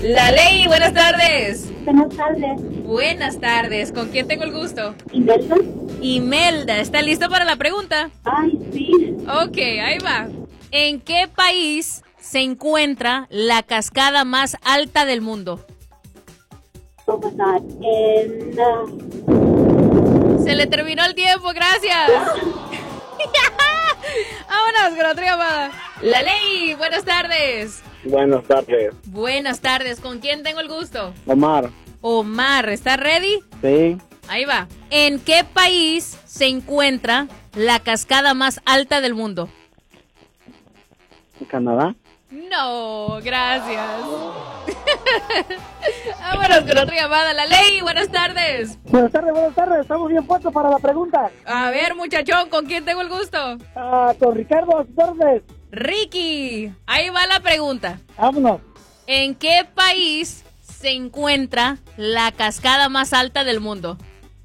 La Ley, buenas tardes. Buenas tardes. Buenas tardes, ¿con quién tengo el gusto? ¿Imelda? Imelda, ¿está listo para la pregunta? Ay, sí. Ok, ahí va. ¿En qué país se encuentra la cascada más alta del mundo? Oh my God. Se le terminó el tiempo, gracias. Vámonos con otra llamada. La Ley, buenas tardes. Buenas tardes. Buenas tardes, ¿con quién tengo el gusto? Omar. Omar, ¿está ready? Sí. Ahí va. ¿En qué país se encuentra la cascada más alta del mundo? ¿Canadá? No, gracias. Vámonos con otra llamada. La Ley, buenas tardes. Buenas tardes. Estamos bien puestos para la pregunta. A ver, muchachón, ¿con quién tengo el gusto? Con Ricardo Torres. Ricky, ahí va la pregunta. Vámonos. ¿En qué país se encuentra la cascada más alta del mundo?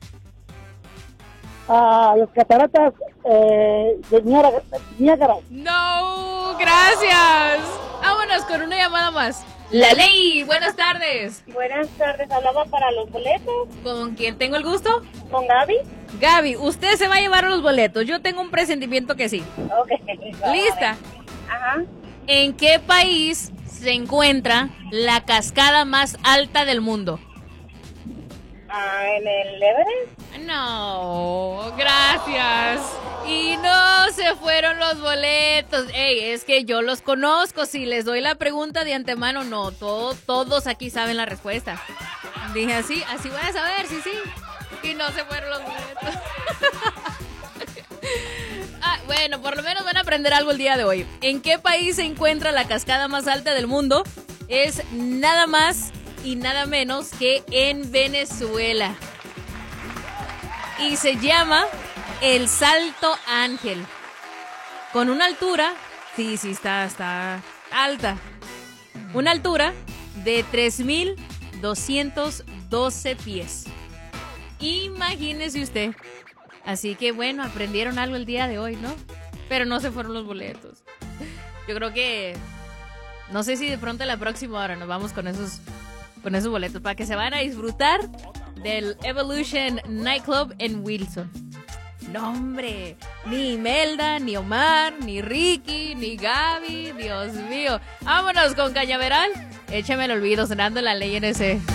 Las cataratas de Niágara. No, gracias. Vámonos con una llamada más. La Ley, buenas tardes. Buenas tardes. Hablaba para los boletos. ¿Con quién tengo el gusto? ¿Con Gaby? Gaby, usted se va a llevar los boletos. Yo tengo un presentimiento que sí. Ok. ¿Lista? Ajá. ¿En qué país se encuentra la cascada más alta del mundo? ¿En el Everest? No, gracias. Y no se fueron los boletos. Ey, es que yo los conozco. Si les doy la pregunta de antemano, no, todos aquí saben la respuesta. Dije así voy a saber, sí. Y no se fueron los boletos. Bueno, por lo menos van a aprender algo el día de hoy. ¿En qué país se encuentra la cascada más alta del mundo? Es nada más y nada menos que en Venezuela. Y se llama el Salto Ángel. Con una altura, sí, está alta. Una altura de 3,212 pies. Imagínese usted. Así que bueno, aprendieron algo el día de hoy, ¿no? Pero no se fueron los boletos. Yo creo que... No sé si de pronto la próxima hora nos vamos con esos boletos para que se vayan a disfrutar del Evolution Nightclub en Wilson. No, hombre, ni Imelda, ni Omar, ni Ricky, ni Gaby, Dios mío. Vámonos con Cañaveral. Échame el olvido, sonando La Ley en ese.